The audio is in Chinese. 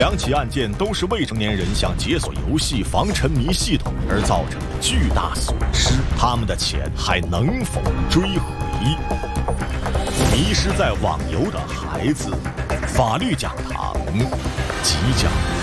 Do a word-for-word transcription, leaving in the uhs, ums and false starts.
两起案件都是未成年人向解锁游戏防沉迷系统而造成的巨大损失，他们的钱还能否追回？迷失在网游的孩子，法律讲堂即将